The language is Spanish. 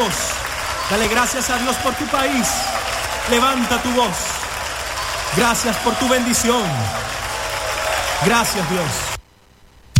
voz. Dale gracias a Dios por tu país. Levanta tu voz. Gracias por tu bendición. Gracias, Dios.